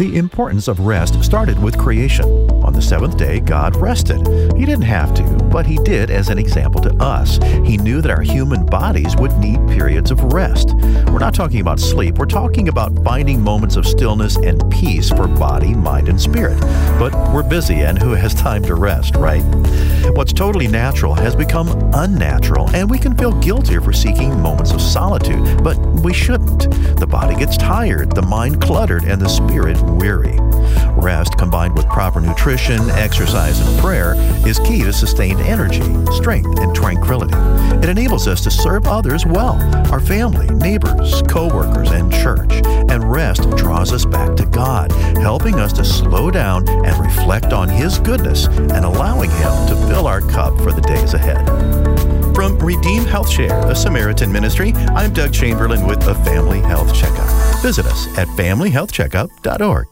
The importance of rest started with creation. On the seventh day, God rested. He didn't have to, but He did as an example to us. He knew that our human bodies would need periods of rest. We're not talking about sleep. We're talking about finding moments of stillness and peace for body, mind, and spirit. But we're busy, and who has time to rest, right? What's totally natural has become unnatural, and we can feel guilty for seeking moments of solitude, but we shouldn't. The body gets tired, the mind cluttered, and the spirit weary. Rest combined with proper nutrition, exercise, and prayer is key to sustained energy, strength, and tranquility. It enables us to serve others well, our family, neighbors, co-workers, and church. And rest draws us back to God, helping us to slow down and reflect on His goodness and allowing Him to fill our cup for the days ahead. From Redeem Health Share, a Samaritan ministry, I'm Doug Chamberlain with a Family Health Checkup. Visit us at familyhealthcheckup.org.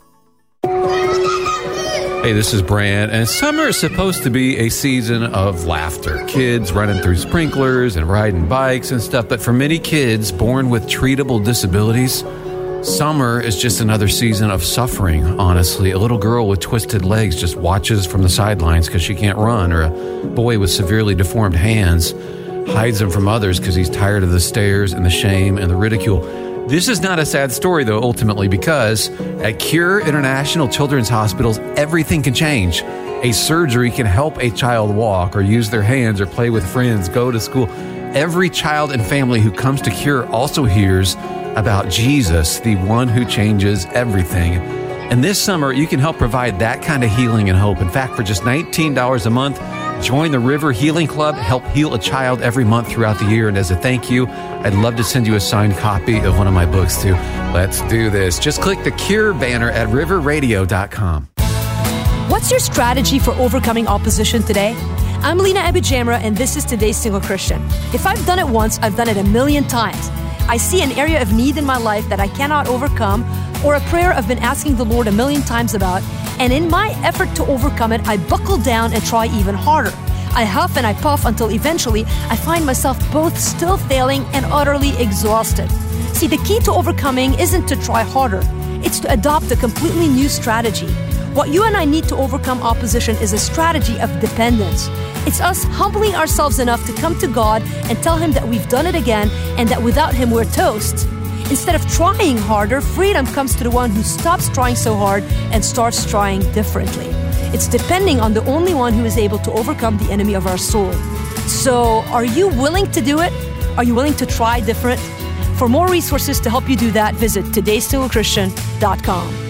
Hey, this is Brand, and summer is supposed to be a season of laughter. Kids running through sprinklers and riding bikes and stuff, but for many kids born with treatable disabilities, summer is just another season of suffering, honestly. A little girl with twisted legs just watches from the sidelines because she can't run, or a boy with severely deformed hands hides them from others because he's tired of the stares and the shame and the ridicule. This is not a sad story, though, ultimately, because at Cure International Children's Hospitals, everything can change. A surgery can help a child walk or use their hands or play with friends, go to school. Every child and family who comes to Cure also hears about Jesus, the one who changes everything. And this summer, you can help provide that kind of healing and hope. In fact, for just $19 a month, join the River Healing Club, help heal a child every month throughout the year. And as a thank you, I'd love to send you a signed copy of one of my books too. Let's do this. Just click the Cure banner at riverradio.com. What's your strategy for overcoming opposition today? I'm Lena Abijamra, and this is Today's Single Christian. If I've done it once, I've done it a million times. I see an area of need in my life that I cannot overcome, or a prayer I've been asking the Lord a million times about, and in my effort to overcome it, I buckle down and try even harder. I huff and I puff until eventually I find myself both still failing and utterly exhausted. See, the key to overcoming isn't to try harder. It's to adopt a completely new strategy. What you and I need to overcome opposition is a strategy of dependence. It's us humbling ourselves enough to come to God and tell Him that we've done it again and that without Him we're toast. Instead of trying harder, freedom comes to the one who stops trying so hard and starts trying differently. It's depending on the only one who is able to overcome the enemy of our soul. So, are you willing to do it? Are you willing to try different? For more resources to help you do that, visit todaystillchristian.com.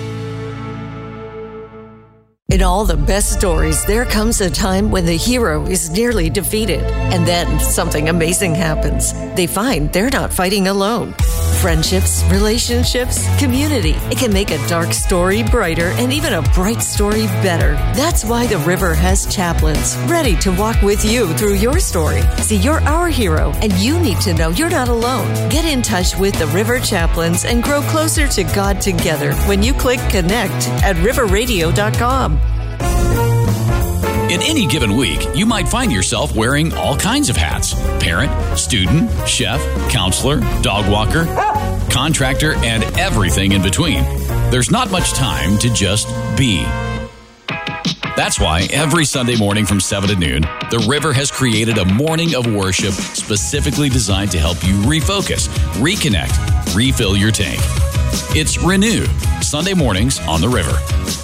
In all the best stories, there comes a time when the hero is nearly defeated, and then something amazing happens. They find they're not fighting alone. Friendships, relationships, community. It can make a dark story brighter and even a bright story better. That's why the River has chaplains ready to walk with you through your story. See, you're our hero, and you need to know you're not alone. Get in touch with the River Chaplains and grow closer to God together when you click connect at riverradio.com. In any given week, you might find yourself wearing all kinds of hats. Parent, student, chef, counselor, dog walker, contractor, and everything in between. There's not much time to just be. That's why every Sunday morning from 7 to noon, the River has created a morning of worship specifically designed to help you refocus, reconnect, refill your tank. It's Renew, Sunday mornings on the River.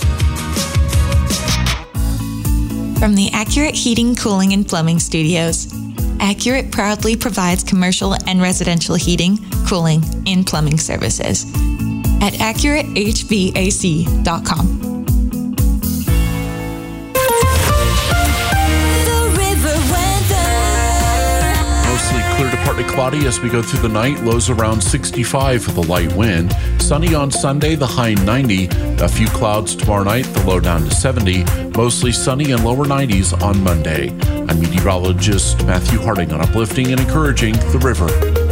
From the Accurate Heating, Cooling, and Plumbing Studios, Accurate proudly provides commercial and residential heating, cooling, and plumbing services at AccurateHVAC.com. Clear to partly cloudy as we go through the night. Lows around 65 with a light wind. Sunny on Sunday, the high 90. A few clouds tomorrow night, the low down to 70. Mostly sunny and lower 90s on Monday. I'm meteorologist Matthew Harding on Uplifting and Encouraging the River.